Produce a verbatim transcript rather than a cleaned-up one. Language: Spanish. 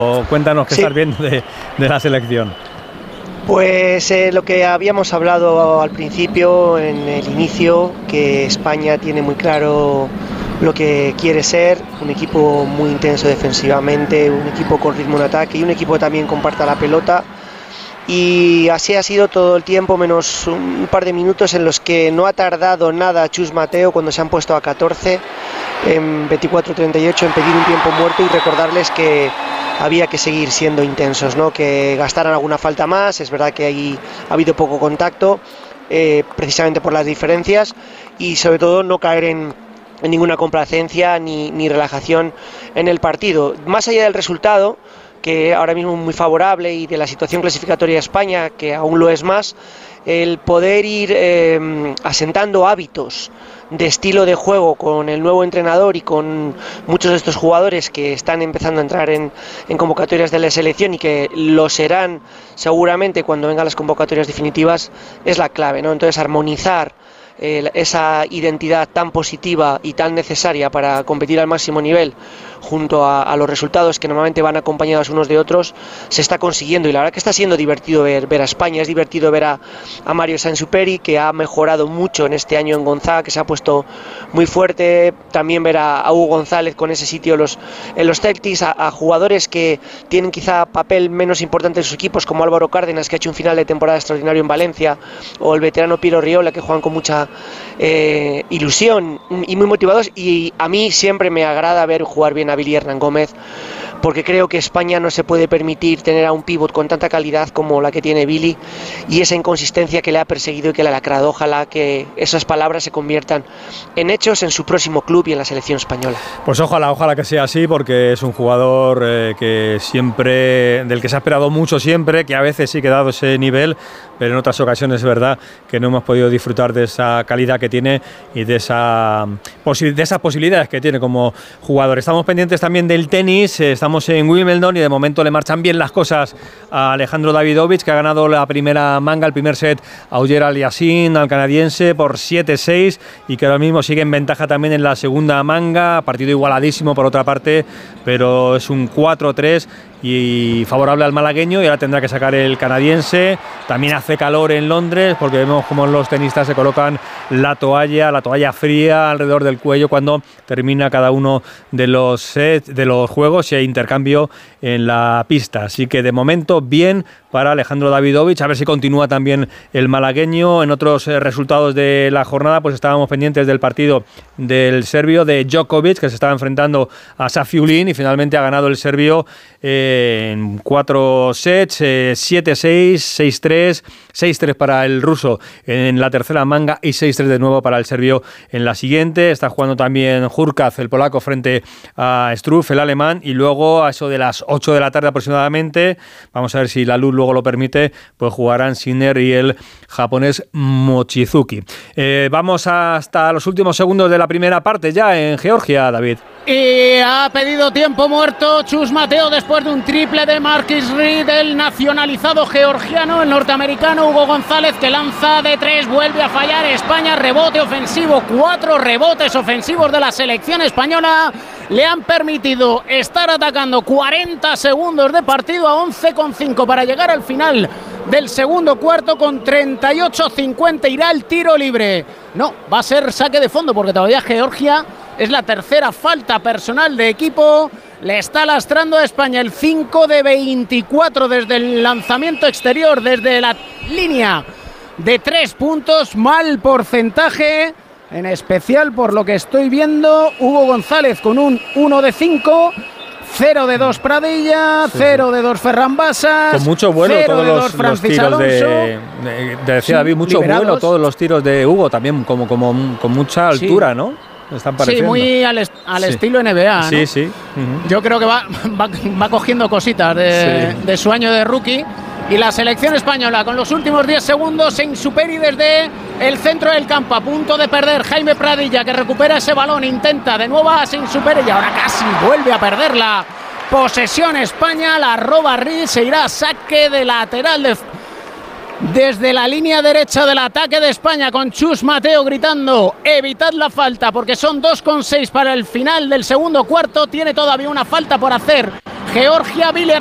Cuéntanos qué sí. estás viendo de, de la selección. Pues eh, lo que habíamos hablado al principio, en el inicio, que España tiene muy claro lo que quiere ser, un equipo muy intenso defensivamente, un equipo con ritmo de ataque y un equipo que también comparta la pelota. Y así ha sido todo el tiempo, menos un par de minutos en los que no ha tardado nada Chus Mateo cuando se han puesto a catorce en veinticuatro treinta y ocho en pedir un tiempo muerto y recordarles que había que seguir siendo intensos, ¿no? Que gastaran alguna falta más. Es verdad que ahí ha habido poco contacto, eh, precisamente por las diferencias, y sobre todo no caer en, en ninguna complacencia ni, ni relajación en el partido. Más allá del resultado, que ahora mismo es muy favorable, y de la situación clasificatoria de España, que aún lo es más, el poder ir eh, asentando hábitos de estilo de juego con el nuevo entrenador y con muchos de estos jugadores que están empezando a entrar en, en convocatorias de la selección y que lo serán seguramente cuando vengan las convocatorias definitivas, es la clave, ¿no? Entonces, armonizar eh, esa identidad tan positiva y tan necesaria para competir al máximo nivel, junto a, a los resultados que normalmente van acompañados unos de otros, se está consiguiendo. Y la verdad que está siendo divertido ver, ver a España. Es divertido ver a, a Mario Sainz-Superi, que ha mejorado mucho en este año en Gonzaga, que se ha puesto muy fuerte. También ver a, a Hugo González con ese sitio los, en los Celtics, a, a jugadores que tienen quizá papel menos importante en sus equipos, como Álvaro Cárdenas, que ha hecho un final de temporada extraordinario en Valencia, o el veterano Piero Riola, que juegan con mucha eh, ilusión y muy motivados. Y a mí siempre me agrada ver jugar bien a Billy Hernán Gómez, porque creo que España no se puede permitir tener a un pívot con tanta calidad como la que tiene Billy, y esa inconsistencia que le ha perseguido y que le ha lacrado. Ojalá que esas palabras se conviertan en hechos en su próximo club y en la selección española. Pues ojalá, ojalá que sea así, porque es un jugador eh, que siempre, del que se ha esperado mucho siempre, que a veces sí que ha dado ese nivel, pero en otras ocasiones es verdad que no hemos podido disfrutar de esa calidad que tiene y de, esa, de esas posibilidades que tiene como jugador. Estamos pendientes también del tenis, estamos en Wimbledon y de momento le marchan bien las cosas a Alejandro Davidovich, que ha ganado la primera manga, el primer set a Auger Aliassime, al canadiense, por siete seis, y que ahora mismo sigue en ventaja también en la segunda manga. Partido igualadísimo por otra parte, pero es un cuatro tres y favorable al malagueño, y ahora tendrá que sacar el canadiense. También hace calor en Londres, porque vemos cómo los tenistas se colocan la toalla, la toalla fría alrededor del cuello cuando termina cada uno de los sets, de los juegos, y hay intercambio en la pista. Así que de momento bien para Alejandro Davidovich, a ver si continúa también el malagueño. En otros eh, resultados de la jornada, pues estábamos pendientes del partido del serbio de Djokovic, que se estaba enfrentando a Safiullin, y finalmente ha ganado el serbio eh, en cuatro sets, eh, siete seis, seis tres, seis tres para el ruso en la tercera manga y seis tres de nuevo para el serbio en la siguiente. Está jugando también Hurkacz, el polaco, frente a Struff, el alemán, y luego a eso de las ocho de la tarde aproximadamente, vamos a ver si la luz luego lo permite, pues jugarán Sinner y el japonés Mochizuki. Eh, vamos hasta los últimos segundos de la primera parte ya en Georgia, David. Y ha pedido tiempo muerto Chus Mateo después de un triple de Marquis Reed, el nacionalizado georgiano. El norteamericano Hugo González, que lanza de tres, vuelve a fallar. España, rebote ofensivo, cuatro rebotes ofensivos de la selección española le han permitido estar atacando cuarenta segundos de partido a once coma cinco para llegar al final del segundo cuarto. Con treinta y ocho cincuenta irá el tiro libre. No, va a ser saque de fondo, porque todavía Georgia es la tercera falta personal de equipo. Le está lastrando a España el cinco de veinticuatro desde el lanzamiento exterior, desde la línea de tres puntos. Mal porcentaje, en especial por lo que estoy viendo. Hugo González con un uno de cinco, cero de dos Pradilla, sí, cero sí. de dos Ferran Basas, con mucho vuelo todos los, los tiros de, de, de decía sí, David, mucho liberados. Vuelo todos los tiros de Hugo, también como, como con mucha altura, sí. ¿no? Están sí, muy al, est- al sí. estilo N B A, ¿no? Sí, sí. Uh-huh. Yo creo que va, va, va cogiendo cositas de, sí. de su año de rookie. Y la selección española con los últimos diez segundos en Superi desde el centro del campo, a punto de perder. Jaime Pradilla, que recupera ese balón, intenta de nuevo a Sin Superi y ahora casi vuelve a perderla. Posesión España, la roba Reed, se irá a saque de lateral de... desde la línea derecha del ataque de España, con Chus Mateo gritando evitad la falta, porque son dos coma seis para el final del segundo cuarto. Tiene todavía una falta por hacer Georgia, Villarreal.